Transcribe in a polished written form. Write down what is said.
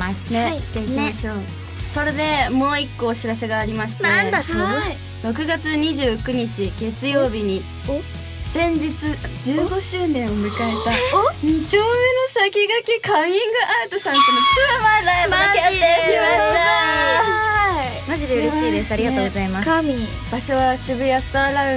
ますね、 していきましょう、それでもう一個お知らせがありまして、 なんだと、 6月29日月曜日に先日15周年を迎えた2丁目の先駆けカミングアウトさんとのツーマンライブが決定しました。 マジで嬉しいです。ありがとうございます。 場所は渋谷スターラウンジ